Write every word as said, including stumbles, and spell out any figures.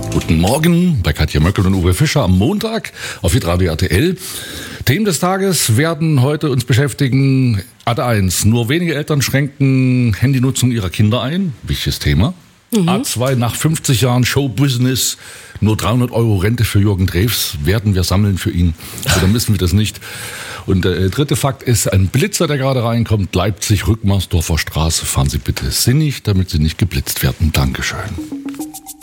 Guten Morgen bei Katja Möckel und Uwe Fischer am Montag auf Hitradio R T L. Themen des Tages werden heute uns beschäftigen. Ad eins, nur wenige Eltern schränken Handynutzung ihrer Kinder ein. Wichtiges Thema. Mhm. A zwei, nach fünfzig Jahren Showbusiness, nur dreihundert Euro Rente für Jürgen Drews werden wir sammeln für ihn. Oder müssen wir das nicht? Und der dritte Fakt ist, ein Blitzer, der gerade reinkommt, Leipzig, Rückmarsdorfer Straße. Fahren Sie bitte sinnig, damit Sie nicht geblitzt werden. Dankeschön.